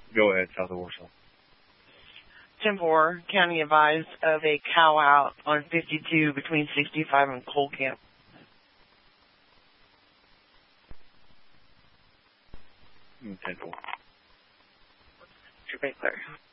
Go ahead, south of Warsaw. 10-4, county advised of a cow out on 52 between 65 and Coal Camp. 10-4. Clear.